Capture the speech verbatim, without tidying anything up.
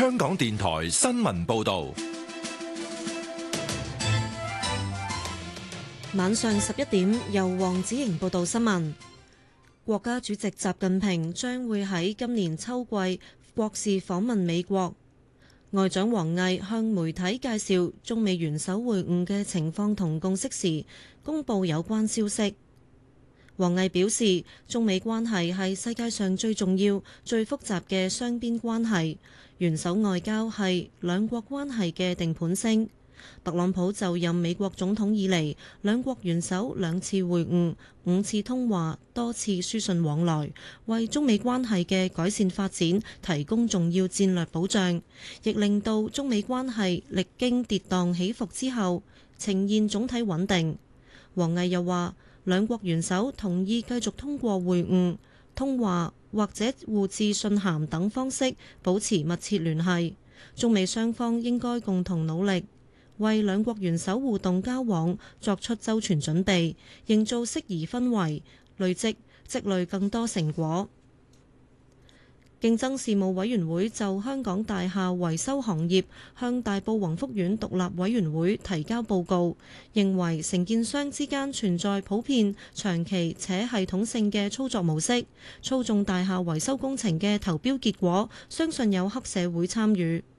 香港電台新聞報道。 晚上十一點，由黃子瑩報道新聞。國家主席習近平將會喺今年秋季國事訪問美國。外長王毅向媒體介紹中美元首會晤嘅情況同共識時，公佈有關消息。王毅表示，中美關係係世界上最重要、最複雜嘅雙邊關係，元首外交係兩國關係嘅定盤星。特朗普就任美國總統以嚟，兩國元首兩次會晤、五次通話、多次書信往來，為中美關係嘅改善發展提供重要戰略保障，亦令到中美關係歷經跌宕起伏之後呈現總體穩定。王毅又話，兩國元首同意繼續通過會晤、通話或者互致信函等方式保持密切聯繫，中美雙方應該共同努力，為兩國元首互動交往作出周全準備，營造適宜氛圍，累積積累更多成果。競爭事務委員會就香港大廈維修行業向大埔宏福苑獨立委員會提交報告，認為承建商之間存在普遍、長期且系統性嘅操作模式，操縱大廈維修工程嘅投標結果，相信有黑社會參與。